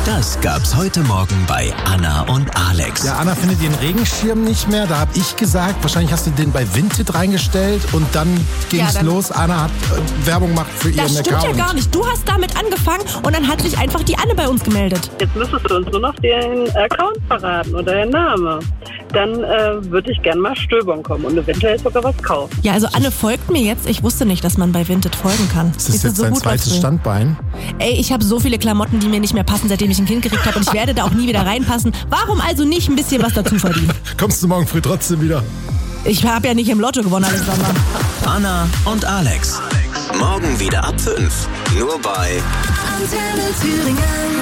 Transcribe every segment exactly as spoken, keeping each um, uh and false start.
Das gab's heute Morgen bei Anna und Alex. Ja, Anna findet ihren Regenschirm nicht mehr. Da habe ich gesagt, wahrscheinlich hast du den bei Vinted reingestellt und dann ging's ja, los. Anna hat äh, Werbung gemacht für ihren Account. Das stimmt ja gar nicht. Du hast damit angefangen und dann hat sich einfach die Anne bei uns gemeldet. Jetzt müsstest du uns nur noch den Account verraten oder den Namen. Dann äh, würde ich gerne mal stöbern kommen und eventuell sogar was kaufen. Ja, also Anne folgt mir jetzt. Ich wusste nicht, dass man bei Vinted folgen kann. Ist das ist jetzt so dein gut zweites Standbein? Ey, ich habe so viele Klamotten, die mir nicht mehr passen, seitdem ich ein Kind gekriegt habe und ich werde da auch nie wieder reinpassen. Warum also nicht ein bisschen was dazu verdienen? Kommst du morgen früh trotzdem wieder? Ich habe ja nicht im Lotto gewonnen, Alexander. Anna und Alex. Morgen wieder ab fünf. Nur bei Antenne Thüringen.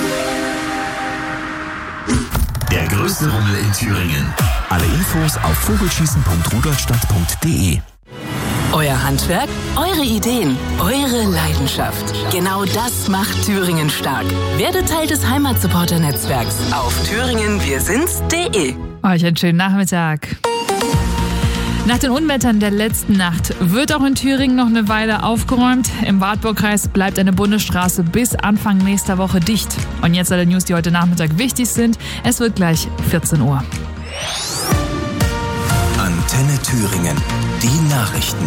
Der größte Rummel in Thüringen. Alle Infos auf vogelschießen punkt rudolstadt punkt de. Euer Handwerk, eure Ideen, eure Leidenschaft. Genau das macht Thüringen stark. Werdet Teil des Heimatsupporter-Netzwerks auf thüringen wir sind's punkt de. Euch einen schönen Nachmittag. Nach den Unwettern der letzten Nacht wird auch in Thüringen noch eine Weile aufgeräumt. Im Wartburgkreis bleibt eine Bundesstraße bis Anfang nächster Woche dicht. Und jetzt alle News, die heute Nachmittag wichtig sind. Es wird gleich vierzehn Uhr. Antenne Thüringen. Die Nachrichten.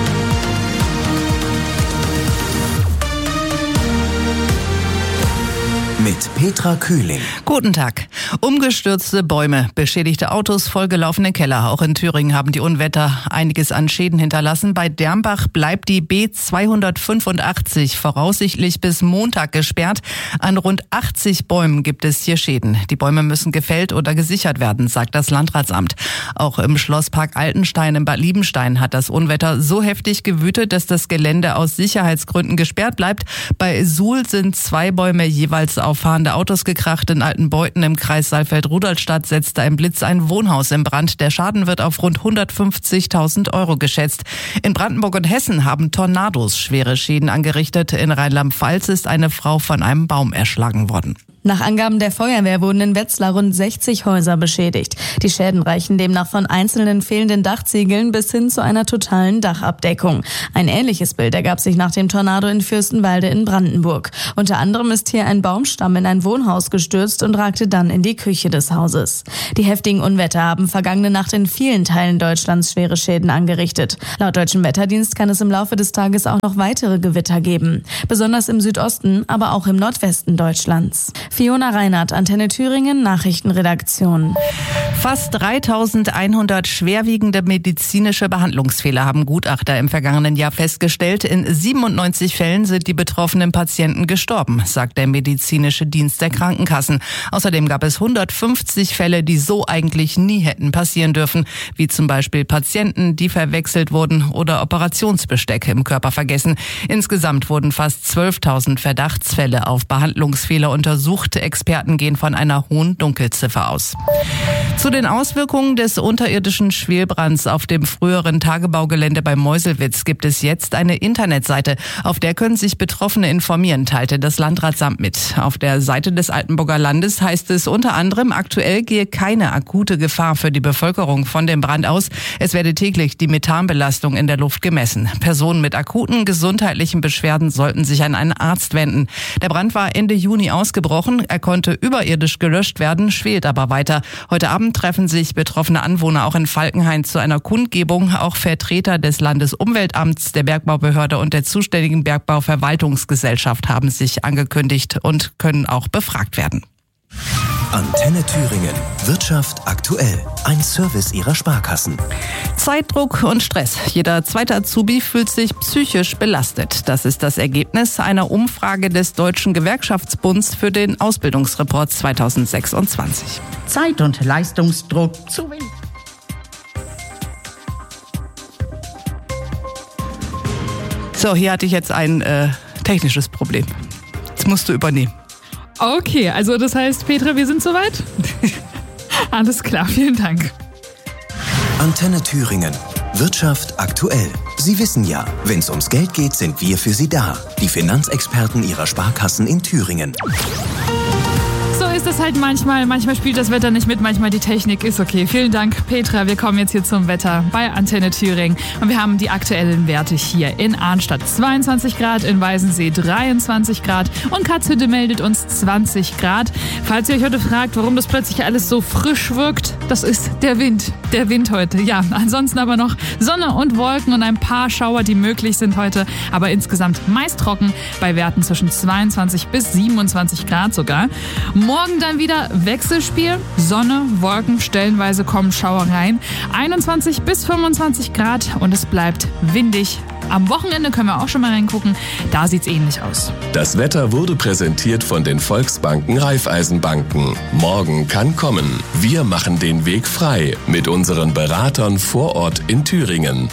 Mit Petra Kühling. Guten Tag. Umgestürzte Bäume, beschädigte Autos, vollgelaufene Keller. Auch in Thüringen haben die Unwetter einiges an Schäden hinterlassen. Bei Dermbach bleibt die B zweihundertfünfundachtzig voraussichtlich bis Montag gesperrt. An rund achtzig Bäumen gibt es hier Schäden. Die Bäume müssen gefällt oder gesichert werden, sagt das Landratsamt. Auch im Schlosspark Altenstein in Bad Liebenstein hat das Unwetter so heftig gewütet, dass das Gelände aus Sicherheitsgründen gesperrt bleibt. Bei Suhl sind zwei Bäume jeweils auf fahrende Autos gekracht. In Altenbeuthen im Kreis Saalfeld-Rudolstadt setzte ein Blitz ein Wohnhaus in Brand. Der Schaden wird auf rund hundertfünfzigtausend Euro geschätzt. In Brandenburg und Hessen haben Tornados schwere Schäden angerichtet. In Rheinland-Pfalz ist eine Frau von einem Baum erschlagen worden. Nach Angaben der Feuerwehr wurden in Wetzlar rund sechzig Häuser beschädigt. Die Schäden reichen demnach von einzelnen fehlenden Dachziegeln bis hin zu einer totalen Dachabdeckung. Ein ähnliches Bild ergab sich nach dem Tornado in Fürstenwalde in Brandenburg. Unter anderem ist hier ein Baumstamm in ein Wohnhaus gestürzt und ragte dann in die Küche des Hauses. Die heftigen Unwetter haben vergangene Nacht in vielen Teilen Deutschlands schwere Schäden angerichtet. Laut Deutschem Wetterdienst kann es im Laufe des Tages auch noch weitere Gewitter geben. Besonders im Südosten, aber auch im Nordwesten Deutschlands. Fiona Reinhardt, Antenne Thüringen, Nachrichtenredaktion. Fast dreitausendeinhundert schwerwiegende medizinische Behandlungsfehler haben Gutachter im vergangenen Jahr festgestellt. In siebenundneunzig Fällen sind die betroffenen Patienten gestorben, sagt der medizinische Dienst der Krankenkassen. Außerdem gab es hundertfünfzig Fälle, die so eigentlich nie hätten passieren dürfen, wie zum Beispiel Patienten, die verwechselt wurden oder Operationsbesteck im Körper vergessen. Insgesamt wurden fast zwölftausend Verdachtsfälle auf Behandlungsfehler untersucht. Experten gehen von einer hohen Dunkelziffer aus. Zu den Auswirkungen des unterirdischen Schwelbrands auf dem früheren Tagebaugelände bei Meuselwitz gibt es jetzt eine Internetseite. Auf der können sich Betroffene informieren, teilte das Landratsamt mit. Auf der Seite des Altenburger Landes heißt es unter anderem, aktuell gehe keine akute Gefahr für die Bevölkerung von dem Brand aus. Es werde täglich die Methanbelastung in der Luft gemessen. Personen mit akuten gesundheitlichen Beschwerden sollten sich an einen Arzt wenden. Der Brand war Ende Juni ausgebrochen. Er konnte überirdisch gelöscht werden, schwelt aber weiter. Heute Abend treffen sich betroffene Anwohner auch in Falkenhain zu einer Kundgebung. Auch Vertreter des Landesumweltamts, der Bergbaubehörde und der zuständigen Bergbauverwaltungsgesellschaft haben sich angekündigt und können auch befragt werden. Antenne Thüringen. Wirtschaft aktuell. Ein Service ihrer Sparkassen. Zeitdruck und Stress. Jeder zweite Azubi fühlt sich psychisch belastet. Das ist das Ergebnis einer Umfrage des Deutschen Gewerkschaftsbunds für den Ausbildungsreport zweitausendsechsundzwanzig. Zeit- und Leistungsdruck zu wenig. So, hier hatte ich jetzt ein äh, technisches Problem. Jetzt musst du übernehmen. Okay, also das heißt, Petra, wir sind soweit? Alles klar, vielen Dank. Antenne Thüringen. Wirtschaft aktuell. Sie wissen ja, wenn es ums Geld geht, sind wir für Sie da. Die Finanzexperten Ihrer Sparkassen in Thüringen. So ist das halt manchmal. Manchmal spielt das Wetter nicht mit, manchmal die Technik. Ist okay. Vielen Dank, Petra. Wir kommen jetzt hier zum Wetter bei Antenne Thüringen. Und wir haben die aktuellen Werte hier in Arnstadt. zweiundzwanzig Grad, in Weißensee dreiundzwanzig Grad und Katzhütte meldet uns zwanzig Grad. Falls ihr euch heute fragt, warum das plötzlich alles so frisch wirkt, das ist der Wind. Der Wind heute. Ja, ansonsten aber noch Sonne und Wolken und ein paar Schauer, die möglich sind heute. Aber insgesamt meist trocken bei Werten zwischen zweiundzwanzig bis siebenundzwanzig Grad sogar. Morgen dann wieder Wechselspiel. Sonne, Wolken, stellenweise kommen Schauer rein. einundzwanzig bis fünfundzwanzig Grad und es bleibt windig. Am Wochenende können wir auch schon mal reingucken. Da sieht's ähnlich aus. Das Wetter wurde präsentiert von den Volksbanken Raiffeisenbanken. Morgen kann kommen. Wir machen den Weg frei mit unseren Beratern vor Ort in Thüringen.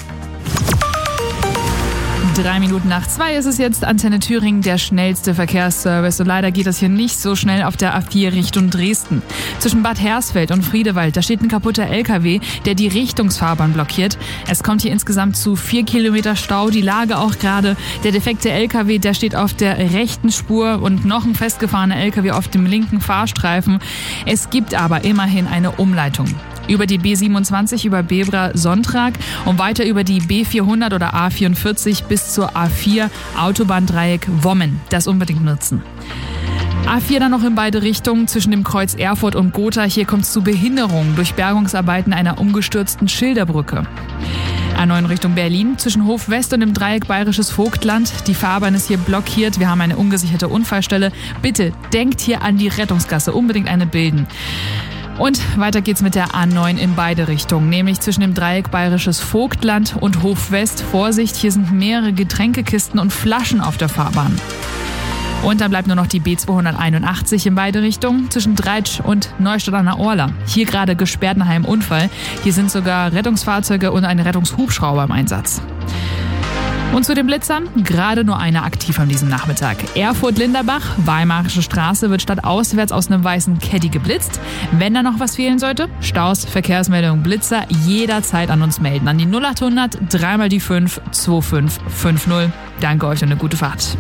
Drei Minuten nach zwei ist es jetzt. Antenne Thüringen, der schnellste Verkehrsservice. Und leider geht das hier nicht so schnell auf der A vier Richtung Dresden. Zwischen Bad Hersfeld und Friedewald, da steht ein kaputter L K W, der die Richtungsfahrbahn blockiert. Es kommt hier insgesamt zu vier Kilometer Stau. Die Lage auch gerade. Der defekte L K W, der steht auf der rechten Spur und noch ein festgefahrener L K W auf dem linken Fahrstreifen. Es gibt aber immerhin eine Umleitung. Über die B siebenundzwanzig über Bebra-Sonntag und weiter über die B vierhundert oder A vierundvierzig bis zur A vier Autobahndreieck Wommen. Das unbedingt nutzen. A vier dann noch in beide Richtungen zwischen dem Kreuz Erfurt und Gotha. Hier kommt es zu Behinderungen durch Bergungsarbeiten einer umgestürzten Schilderbrücke. A neun Richtung Berlin zwischen Hof West und dem Dreieck Bayerisches Vogtland. Die Fahrbahn ist hier blockiert. Wir haben eine ungesicherte Unfallstelle. Bitte denkt hier an die Rettungsgasse. Unbedingt eine bilden. Und weiter geht's mit der A neun in beide Richtungen, nämlich zwischen dem Dreieck Bayerisches Vogtland und Hof West. Vorsicht, hier sind mehrere Getränkekisten und Flaschen auf der Fahrbahn. Und dann bleibt nur noch die B zweihunderteinundachtzig in beide Richtungen zwischen Dreitsch und Neustadt an der Orla. Hier gerade gesperrt nach einem Unfall. Hier sind sogar Rettungsfahrzeuge und ein Rettungshubschrauber im Einsatz. Und zu den Blitzern, gerade nur einer aktiv an diesem Nachmittag. Erfurt-Linderbach, Weimarische Straße wird stadtauswärts aus einem weißen Caddy geblitzt. Wenn da noch was fehlen sollte, Staus, Verkehrsmeldung, Blitzer, jederzeit an uns melden. An die null achthundert, dreimal die fünf, zwei fünf fünf null. Danke euch und eine gute Fahrt.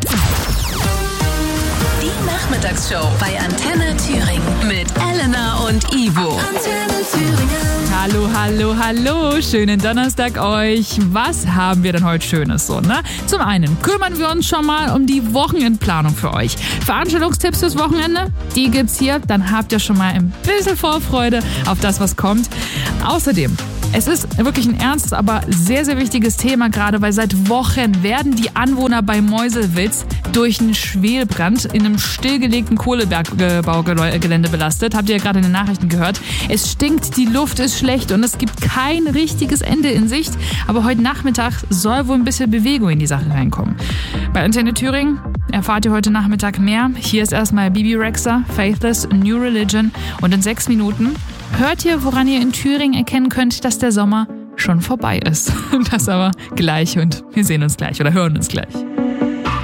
Die Nachmittagsshow bei Antenne Thüringen mit Elena und Ivo. Antenne Thüringen. Hallo, hallo, hallo. Schönen Donnerstag euch. Was haben wir denn heute Schönes so, ne? Zum einen kümmern wir uns schon mal um die Wochenendplanung für euch. Veranstaltungstipps fürs Wochenende, die gibt's hier. Dann habt ihr schon mal ein bisschen Vorfreude auf das, was kommt. Außerdem, es ist wirklich ein ernstes, aber sehr, sehr wichtiges Thema gerade, weil seit Wochen werden die Anwohner bei Meuselwitz durch einen Schwelbrand in einem stillgelegten Kohlebergbaugelände belastet. Habt ihr ja gerade in den Nachrichten gehört. Es stinkt, die Luft ist schlecht und es gibt kein richtiges Ende in Sicht. Aber heute Nachmittag soll wohl ein bisschen Bewegung in die Sache reinkommen. Bei Antenne Thüringen erfahrt ihr heute Nachmittag mehr. Hier ist erstmal Bibi Rexha, Faithless, New Religion und in sechs Minuten hört ihr, woran ihr in Thüringen erkennen könnt, dass der Sommer schon vorbei ist. Das aber gleich und wir sehen uns gleich oder hören uns gleich.